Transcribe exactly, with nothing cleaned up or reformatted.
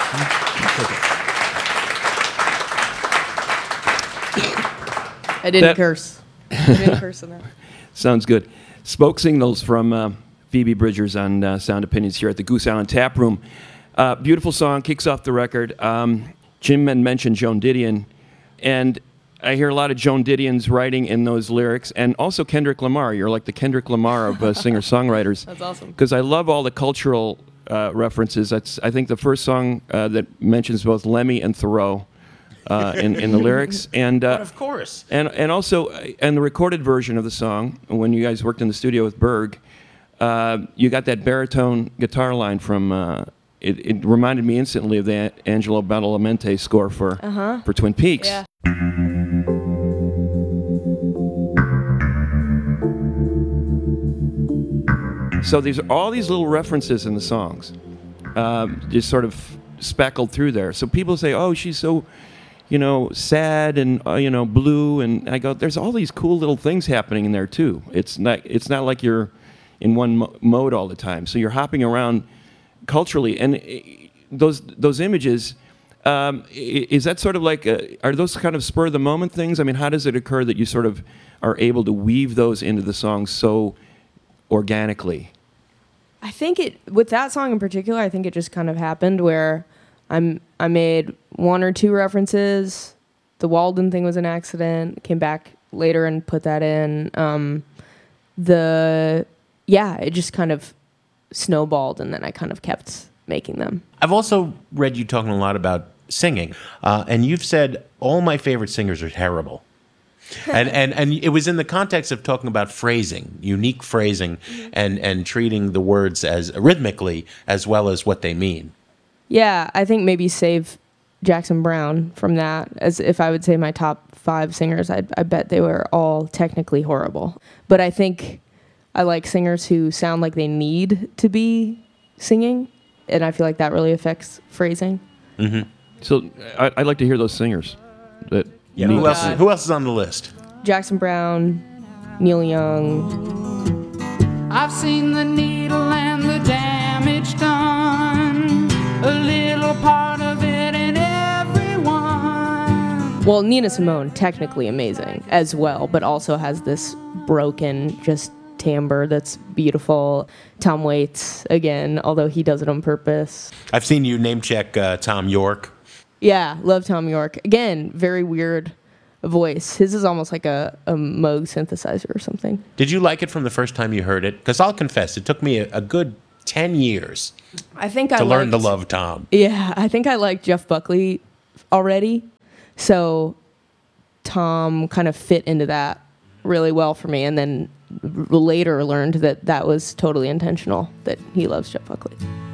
I didn't that, curse. I didn't curse in that. Sounds good. Spoke signals from uh, Phoebe Bridgers on uh, Sound Opinions here at the Goose Island Tap Room. Uh, beautiful song, kicks off the record. Um, Jim had mentioned Joan Didion, and I hear a lot of Joan Didion's writing in those lyrics, and also Kendrick Lamar. You're like the Kendrick Lamar of uh, singer-songwriters. That's awesome. Because I love all the cultural uh, references. That's I think the first song uh, that mentions both Lemmy and Thoreau. Uh, in, in the lyrics, and uh, but of course, and and also, uh, and the recorded version of the song, when you guys worked in the studio with Berg, uh, you got that baritone guitar line from. Uh, it, it reminded me instantly of the Angelo Badalamenti score for uh-huh. for Twin Peaks. Yeah. So these are all these little references in the songs, uh, just sort of speckled through there. So people say, "Oh, she's so." you know, sad and uh, you know, blue, and I go, there's all these cool little things happening in there too. It's not, it's not like you're in one mo- mode all the time. So you're hopping around culturally, and uh, those those images, um, is that sort of like, a, are those kind of spur of the moment things? I mean, how does it occur that you sort of are able to weave those into the songs so organically? I think it, with that song in particular, I think it just kind of happened where I'm I made one or two references. The Walden thing was an accident. Came back later and put that in. Um, the yeah, it just kind of snowballed, and then I kind of kept making them. I've also read you talking a lot about singing, uh, and you've said all my favorite singers are terrible. and, and and it was in the context of talking about phrasing, unique phrasing, mm-hmm. and and treating the words as rhythmically as well as what they mean. Yeah, I think maybe save Jackson Browne from that. As if I would say my top five singers, I I bet they were all technically horrible. But I think I like singers who sound like they need to be singing, and I feel like that really affects phrasing. Mm-hmm. So I, I'd like to hear those singers. That yeah. Who else? Is, who else is on the list? Jackson Browne, Neil Young. I've seen the needle and the damage done. A little part of it in everyone. Well, Nina Simone, technically amazing as well, but also has this broken just timbre that's beautiful. Tom Waits, again, although he does it on purpose. I've seen you name check uh, Tom York. Yeah, love Tom York. Again, very weird voice. His is almost like a, a Moog synthesizer or something. Did you like it from the first time you heard it? Because I'll confess, it took me a, a good ten years I think to I learn liked, to love Tom. Yeah, I think I liked Jeff Buckley already. So Tom kind of fit into that really well for me. And then later learned that that was totally intentional, that he loves Jeff Buckley.